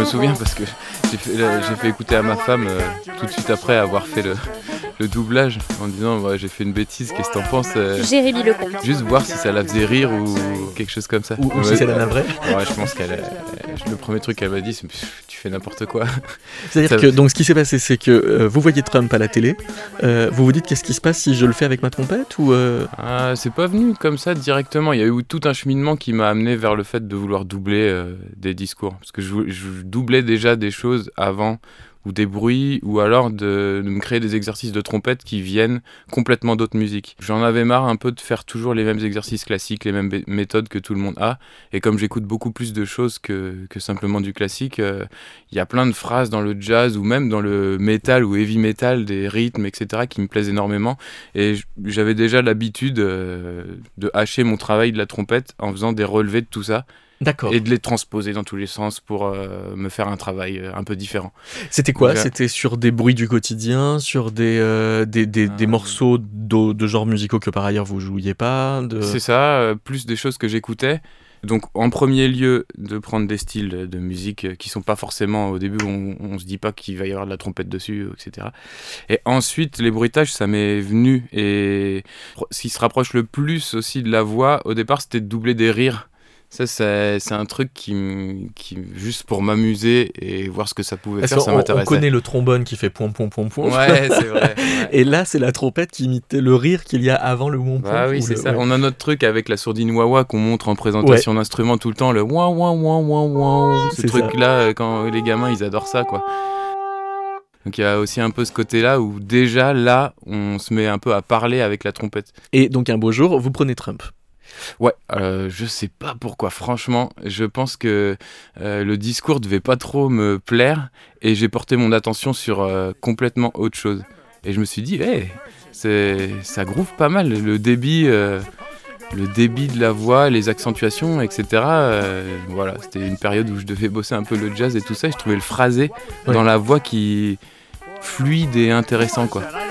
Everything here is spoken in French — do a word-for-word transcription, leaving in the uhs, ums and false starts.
me souviens parce que j'ai fait, j'ai fait écouter à ma femme euh, tout de suite après avoir fait le, le doublage en disant ouais, j'ai fait une bêtise, qu'est-ce que t'en penses euh, Jérémy Lecomte. Juste voir si ça la faisait rire ou quelque chose comme ça. Ou, ou ouais, si c'est la navrée. Ouais, je pense qu'elle a, le premier truc qu'elle m'a dit c'est tu fais n'importe quoi. C'est-à-dire ça... que donc ce qui s'est passé c'est que euh, vous voyez Trump à la télé, euh, vous vous dites qu'est-ce qui se passe si je le fais avec ma trompette ou euh... ah, c'est pas venu comme ça directement, il y a eu tout un cheminement qui m'a amené vers le fait de vouloir doubler euh, des discours parce que je, je doublais déjà des choses avant ou des bruits, ou alors de, de me créer des exercices de trompette qui viennent complètement d'autres musiques. J'en avais marre un peu de faire toujours les mêmes exercices classiques, les mêmes b- méthodes que tout le monde a, et comme j'écoute beaucoup plus de choses que, que simplement du classique, il euh, y a plein de phrases dans le jazz, ou même dans le metal ou heavy metal, des rythmes, et cetera, qui me plaisent énormément, et j'avais déjà l'habitude euh, de hacher mon travail de la trompette en faisant des relevés de tout ça, D'accord. Et de les transposer dans tous les sens pour euh, me faire un travail euh, un peu différent. C'était quoi ? Donc, C'était sur des bruits du quotidien, sur des, euh, des, des, des euh... morceaux de, de genres musicaux que par ailleurs vous jouiez pas de... C'est ça, euh, plus des choses que j'écoutais. Donc en premier lieu, de prendre des styles de musique qui sont pas forcément, au début on, on se dit pas qu'il va y avoir de la trompette dessus, et cetera. Et ensuite les bruitages, ça m'est venu. Et ce qui se rapproche le plus aussi de la voix, au départ c'était de doubler des rires. Ça, c'est, c'est un truc qui, qui, juste pour m'amuser et voir ce que ça pouvait Parce faire, ça on, m'intéressait. On connaît le trombone qui fait point, point, point, point. Ouais, c'est vrai. Ouais. Et là, c'est la trompette qui imite le rire qu'il y a avant le point, point. Bah oui, c'est le... ça. Ouais. On a notre truc avec la sourdine wah-wah qu'on montre en présentation ouais. d'instruments tout le temps, le wah-wah-wah-wah-wah. Ce c'est truc-là, ça. Quand les gamins, ils adorent ça, quoi. Donc il y a aussi un peu ce côté-là où déjà, là, on se met un peu à parler avec la trompette. Et donc un beau jour, vous prenez Trump. Ouais, euh, je sais pas pourquoi, franchement, je pense que euh, le discours devait pas trop me plaire et j'ai porté mon attention sur euh, complètement autre chose. Et je me suis dit, hey, c'est, ça groove pas mal, le débit, euh, le débit de la voix, les accentuations, et cetera. Euh, voilà, c'était une période où je devais bosser un peu le jazz et tout ça, et je trouvais le phrasé ouais. dans la voix qui fluide et intéressant, quoi.